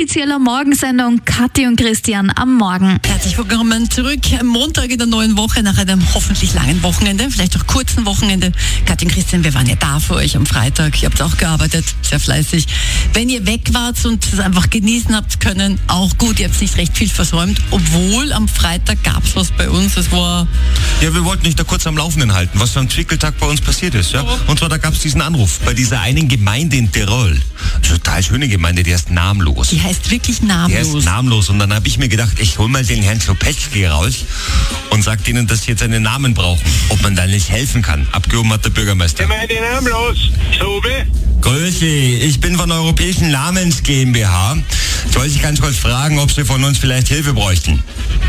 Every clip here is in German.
offizieller Morgensendung Kathi und Christian am Morgen. Herzlich willkommen zurück am Montag in der neuen Woche, nach einem hoffentlich langen Wochenende, vielleicht auch kurzen Wochenende. Kathi und Christian, wir waren ja da für euch am Freitag. Ihr habt auch gearbeitet, sehr fleißig. Wenn ihr weg wart und es einfach genießen habt können, auch gut. Ihr habt nicht recht viel versäumt, obwohl am Freitag gab es was bei uns. Es war... Ja, wir wollten dich da kurz am Laufenden halten, was am Zwickeltag bei uns passiert ist. Ja? Und zwar, da gab es diesen Anruf bei dieser einen Gemeinde in Tirol. Total schöne Gemeinde, die heißt Namenlos. Die heißt wirklich namenlos. Die heißt Namenlos. Und dann habe ich mir gedacht, ich hol mal den Herrn Schopetschki raus und sag denen, dass sie jetzt einen Namen brauchen. Ob man da nicht helfen kann. Abgehoben hat der Bürgermeister. Gemeinde Namenlos. Sobe. Grüß Sie, ich bin von der Europäischen Namens GmbH. Soll ich ganz kurz fragen, ob Sie von uns vielleicht Hilfe bräuchten?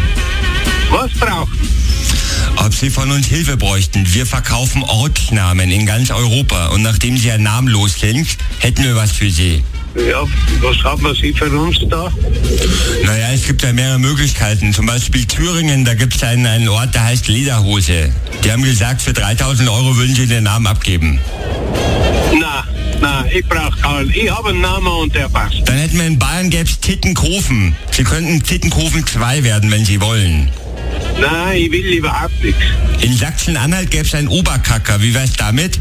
Was brauchen? Ob Sie von uns Hilfe bräuchten. Wir verkaufen Ortsnamen in ganz Europa. Und nachdem Sie ja namenlos sind, hätten wir was für Sie. Ja, was haben Sie für uns da? Naja, es gibt ja mehrere Möglichkeiten. Zum Beispiel Thüringen, da gibt es einen Ort, der heißt Lederhose. Die haben gesagt, für 3.000 Euro würden Sie den Namen abgeben. Na, ich brauche keinen. Ich habe einen Namen und der passt. Dann hätten wir in Bayern, gäbe es Tittenkofen. Sie könnten Tittenkofen 2 werden, wenn Sie wollen. Nein, ich will überhaupt nichts. In Sachsen-Anhalt gäbe es einen Oberkacker. Wie wär's damit?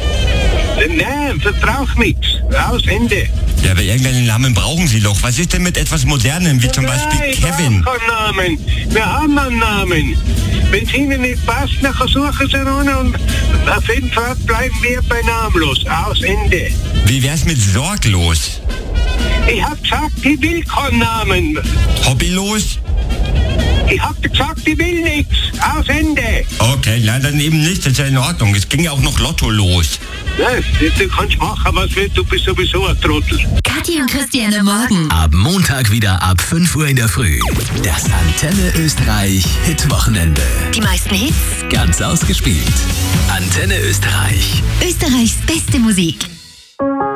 Nein, vertrauch nichts. Aus Ende. Ja, aber irgendeinen Namen brauchen Sie doch. Was ist denn mit etwas Modernem, wie zum Beispiel Nein, Kevin? Ich brauche keinen Namen. Wir haben einen Namen. Wenn es Ihnen nicht passt, dann suchen Sie einen und auf jeden Fall bleiben wir bei Namenlos. Aus Ende. Wie wär's mit sorglos? Ich hab gesagt, ich will keinen Namen. Hobbylos? Ich hab gesagt, ich will nichts. Aus Ende. Okay, nein, dann eben nicht. Das ist ja in Ordnung. Es ging ja auch noch Lotto los. Ja, du kannst machen, was willst. Du bist sowieso ein Trottel. Kathi und Christian am Morgen. Ab Montag wieder ab 5 Uhr in der Früh. Das Antenne Österreich Hitwochenende. Die meisten Hits, Ganz ausgespielt. Antenne Österreich. Österreichs beste Musik.